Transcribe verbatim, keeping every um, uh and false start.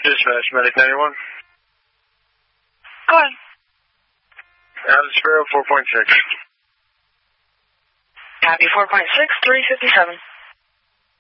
Dispatch, Medic ninety-one. Go ahead. Out of Sparrow four point six. Copy four point six, three fifty-seven.